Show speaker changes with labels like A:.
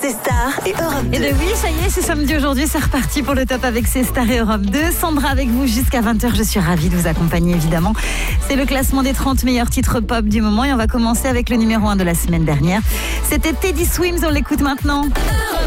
A: C'est Star et Europe 2.
B: Et oui, ça y est, c'est samedi aujourd'hui, c'est reparti pour le top avec C'est Star et Europe 2. Sandra avec vous jusqu'à 20h, je suis ravie de vous accompagner évidemment. C'est le classement des 30 meilleurs titres pop du moment et on va commencer avec le numéro 1 de la semaine dernière. C'était Teddy Swims, on l'écoute maintenant.